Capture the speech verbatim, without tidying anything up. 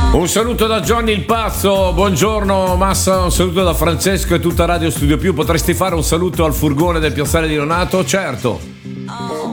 Un saluto da Johnny il Pazzo, buongiorno Massa, un saluto da Francesco e tutta Radio Studio Più. Potresti fare un saluto al furgone del piazzale di Donato? Certo.